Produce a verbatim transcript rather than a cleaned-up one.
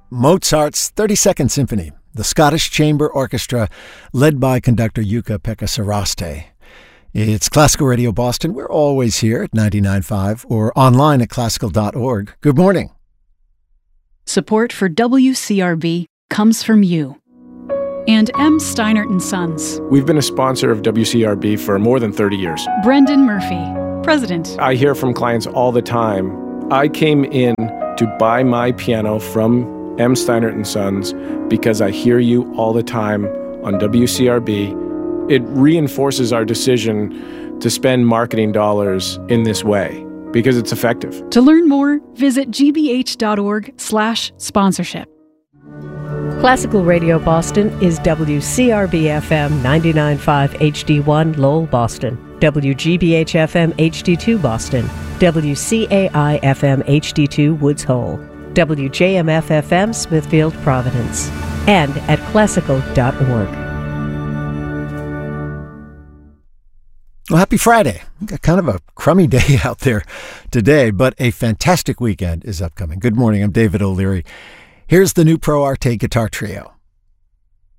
Mozart's thirty-second Symphony, the Scottish Chamber Orchestra, led by conductor Jukka-Pekka Saraste. It's Classical Radio Boston. We're always here at ninety-nine point five or online at classical dot org. Good morning. Support for W C R B comes from you and M. Steinert and Sons. We've been a sponsor of W C R B for more than thirty years. Brendan Murphy, President. I hear from clients all the time, I came in to buy my piano from M. Steinert and Sons because I hear you all the time on W C R B. It reinforces our decision to spend marketing dollars in this way because it's effective. To learn more, visit gbh.org slash sponsorship. Classical Radio Boston is W C R B F M ninety-nine point five H D one Lowell, Boston, W G B H F M H D two Boston, W C A I F M H D two Woods Hole, W J M F F M Smithfield, Providence, and at classical dot org. Well, happy Friday. We've got kind of a crummy day out there today, but a fantastic weekend is upcoming. Good morning. I'm David O'Leary. Here's the new Pro Arte Guitar Trio.